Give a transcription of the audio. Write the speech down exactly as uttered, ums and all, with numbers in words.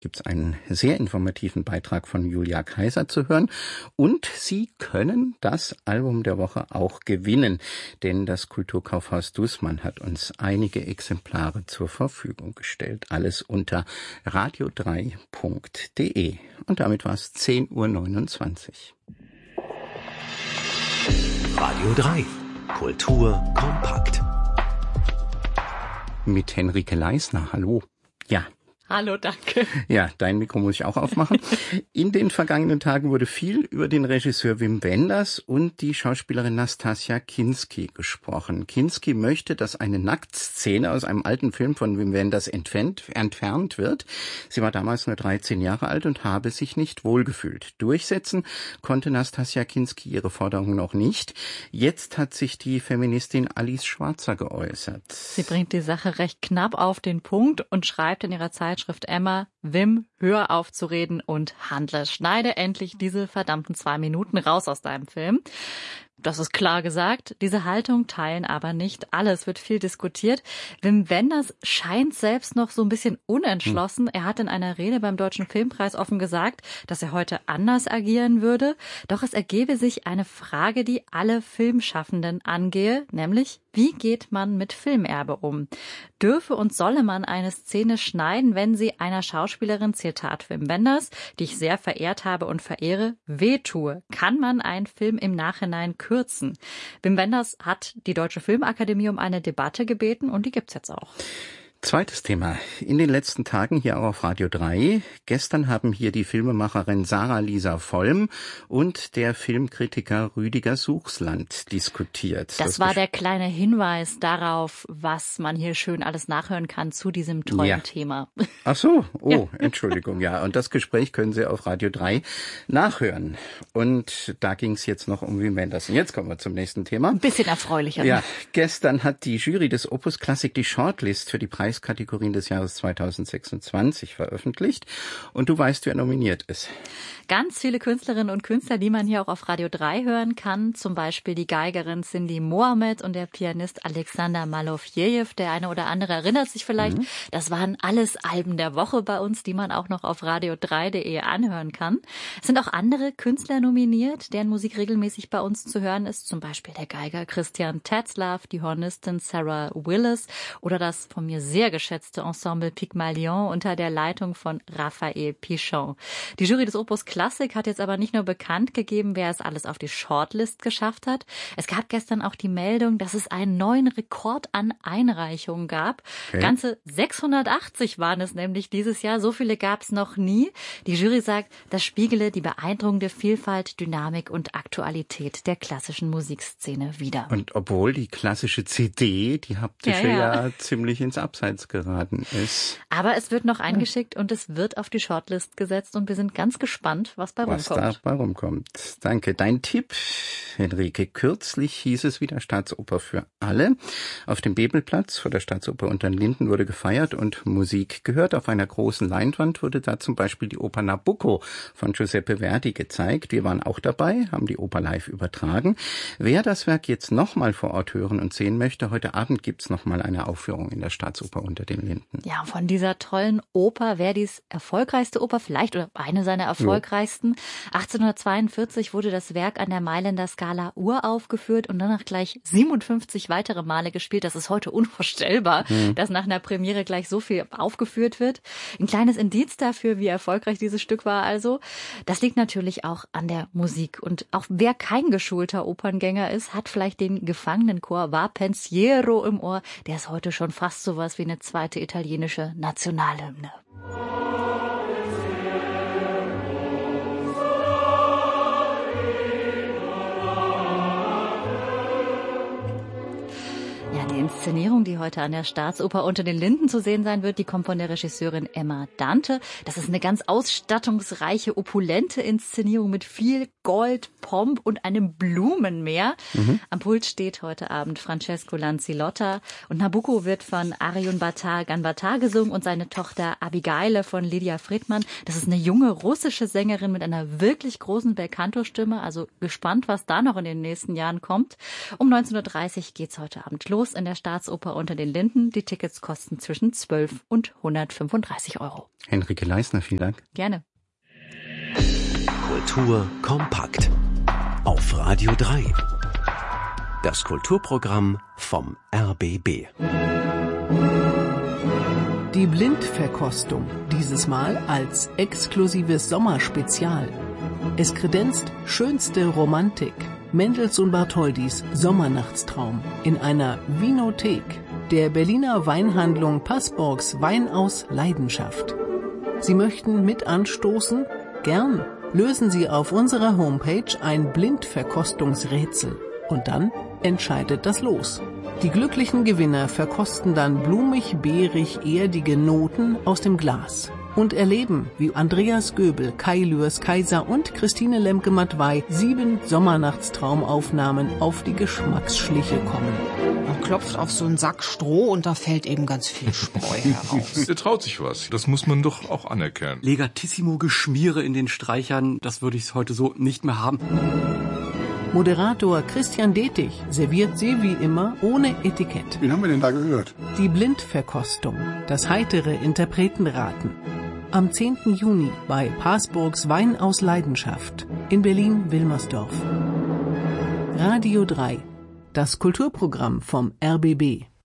Gibt es einen sehr informativen Beitrag von Julia Kaiser zu hören. Und Sie können das Album der Woche auch gewinnen, denn das Kulturkaufhaus Dußmann hat uns einige Exemplare zur Verfügung gestellt. Alles unter radio drei punkt de. Und damit war es zehn Uhr neunundzwanzig. Radio drei. Kultur kompakt. Mit Henrike Leisner. Hallo. Ja. Hallo, danke. Ja, dein Mikro muss ich auch aufmachen. In den vergangenen Tagen wurde viel über den Regisseur Wim Wenders und die Schauspielerin Nastassja Kinski gesprochen. Kinski möchte, dass eine Nacktszene aus einem alten Film von Wim Wenders entfernt, entfernt wird. Sie war damals nur dreizehn Jahre alt und habe sich nicht wohlgefühlt. Durchsetzen konnte Nastassja Kinski ihre Forderung noch nicht. Jetzt hat sich die Feministin Alice Schwarzer geäußert. Sie bringt die Sache recht knapp auf den Punkt und schreibt in ihrer Zeitschrift Emma: Wim, hör auf zu reden und handle. Schneide endlich diese verdammten zwei Minuten raus aus deinem Film. Das ist klar gesagt. Diese Haltung teilen aber nicht alle. Es wird viel diskutiert. Wim Wenders scheint selbst noch so ein bisschen unentschlossen. Er hat in einer Rede beim Deutschen Filmpreis offen gesagt, dass er heute anders agieren würde. Doch es ergebe sich eine Frage, die alle Filmschaffenden angehe, nämlich: Wie geht man mit Filmerbe um? Dürfe und solle man eine Szene schneiden, wenn sie einer Schauspielerin, Zitat Wim Wenders, die ich sehr verehrt habe und verehre, wehtue? Kann man einen Film im Nachhinein kürzen? Wim Wenders hat die Deutsche Filmakademie um eine Debatte gebeten und die gibt's jetzt auch. Zweites Thema. In den letzten Tagen hier auch auf Radio drei. Gestern haben hier die Filmemacherin Sarah-Lisa Vollm und der Filmkritiker Rüdiger Suchsland diskutiert. Das, das war der kleine Hinweis darauf, was man hier schön alles nachhören kann zu diesem tollen ja. Thema. Ach so, oh, ja. Entschuldigung, ja. Und das Gespräch können Sie auf Radio drei nachhören. Und da ging es jetzt noch um Wim Wenders. Und jetzt kommen wir zum nächsten Thema. Ein bisschen erfreulicher. Ja, gestern hat die Jury des Opus Classic die Shortlist für die Preis Kategorien des Jahres zweitausendsechsundzwanzig veröffentlicht. Und du weißt, wer nominiert ist. Ganz viele Künstlerinnen und Künstler, die man hier auch auf Radio drei hören kann. Zum Beispiel die Geigerin Cindy Mohamed und der Pianist Alexander Malofejew. Der eine oder andere erinnert sich vielleicht. Mhm. Das waren alles Alben der Woche bei uns, die man auch noch auf radio drei punkt de anhören kann. Es sind auch andere Künstler nominiert, deren Musik regelmäßig bei uns zu hören ist. Zum Beispiel der Geiger Christian Tetzlaff, die Hornistin Sarah Willis oder das von mir sehr geschätzte Ensemble Pygmalion unter der Leitung von Raphael Pichon. Die Jury des Opus Classic hat jetzt aber nicht nur bekannt gegeben, wer es alles auf die Shortlist geschafft hat. Es gab gestern auch die Meldung, dass es einen neuen Rekord an Einreichungen gab. Okay. Ganze sechshundertachtzig waren es nämlich dieses Jahr. So viele gab es noch nie. Die Jury sagt, das spiegele die beeindruckende Vielfalt, Dynamik und Aktualität der klassischen Musikszene wider. Und obwohl die klassische C D, die haptische ja, ja. ja ziemlich ins Abseits geraten ist. Aber es wird noch eingeschickt und es wird auf die Shortlist gesetzt und wir sind ganz gespannt, was bei rumkommt. Was da bei rumkommt. Danke. Dein Tipp, Henrike. Kürzlich hieß es wieder Staatsoper für alle. Auf dem Bebelplatz vor der Staatsoper Unterlinden wurde gefeiert und Musik gehört. Auf einer großen Leinwand wurde da zum Beispiel die Oper Nabucco von Giuseppe Verdi gezeigt. Wir waren auch dabei, haben die Oper live übertragen. Wer das Werk jetzt nochmal vor Ort hören und sehen möchte, heute Abend gibt's nochmal eine Aufführung in der Staatsoper unter den Linden. Ja, von dieser tollen Oper, Verdis erfolgreichste Oper vielleicht oder eine seiner erfolgreichsten. Jo. achtzehnhundertzweiundvierzig wurde das Werk an der Mailänder Scala uraufgeführt und danach gleich siebenundfünfzig weitere Male gespielt. Das ist heute unvorstellbar, hm. dass nach einer Premiere gleich so viel aufgeführt wird. Ein kleines Indiz dafür, wie erfolgreich dieses Stück war also. Das liegt natürlich auch an der Musik. Und auch wer kein geschulter Operngänger ist, hat vielleicht den Gefangenenchor Va Pensiero im Ohr. Der ist heute schon fast sowas wie eine zweite italienische Nationalhymne. Ja, die Inszenierung, die heute an der Staatsoper unter den Linden zu sehen sein wird, die kommt von der Regisseurin Emma Dante. Das ist eine ganz ausstattungsreiche, opulente Inszenierung mit viel Gold, Pomp und einem Blumenmeer. Mhm. Am Pult steht heute Abend Francesco Lanzillotta und Nabucco wird von Arjun Bhatta Ganbata gesungen und seine Tochter Abigail von Lydia Friedman. Das ist eine junge russische Sängerin mit einer wirklich großen Belcanto-Stimme. Also gespannt, was da noch in den nächsten Jahren kommt. Um neunzehn Uhr dreißig geht's heute Abend los in der Staatsoper Unter den Linden. Die Tickets kosten zwischen zwölf und hundertfünfunddreißig Euro. Henrike Leisner, vielen Dank. Gerne. Kultur kompakt. Auf Radio drei. Das Kulturprogramm vom R B B. Die Blindverkostung, dieses Mal als exklusives Sommerspezial. Es kredenzt schönste Romantik. Mendelssohn Bartholdys Sommernachtstraum in einer Winothek der Berliner Weinhandlung Passburgs Wein aus Leidenschaft. Sie möchten mit anstoßen? Gern. Lösen Sie auf unserer Homepage ein Blindverkostungsrätsel und dann entscheidet das Los. Die glücklichen Gewinner verkosten dann blumig-beerig-erdige Noten aus dem Glas und erleben, wie Andreas Göbel, Kai Lührs Kaiser und Christine Lemke-Matwei sieben Sommernachtstraumaufnahmen auf die Geschmacksschliche kommen. Man klopft auf so einen Sack Stroh und da fällt eben ganz viel Spreu heraus. Er traut sich was. Das muss man doch auch anerkennen. Legatissimo Geschmiere in den Streichern, das würde ich heute so nicht mehr haben. Moderator Christian Detig serviert sie wie immer ohne Etikett. Wen haben wir denn da gehört? Die Blindverkostung, das heitere Interpretenraten. Am zehnten Juni bei Passburgs Wein aus Leidenschaft in Berlin-Wilmersdorf. Radio drei, das Kulturprogramm vom R B B.